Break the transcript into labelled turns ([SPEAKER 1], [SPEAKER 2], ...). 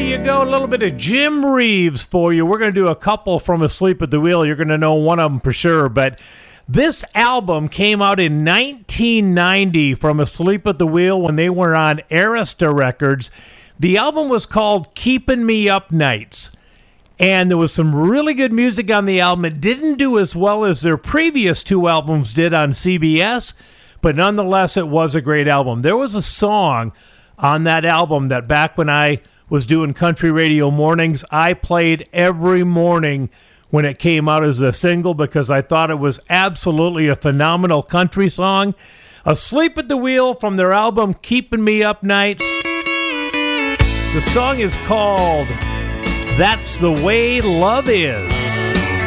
[SPEAKER 1] you go. A little bit of Jim Reeves for you. We're going to do a couple from Asleep at the Wheel. You're going to know one of them for sure. But this album came out in 1990 from Asleep at the Wheel when they were on Arista Records. The album was called Keepin' Me Up Nights. And there was some really good music on the album. It didn't do as well as their previous two albums did on CBS, but nonetheless, it was a great album. There was a song on that album that back when I was doing country radio mornings, I played every morning when it came out as a single because I thought it was absolutely a phenomenal country song. Asleep at the Wheel from their album Keepin' Me Up Nights. The song is called That's the Way Love Is.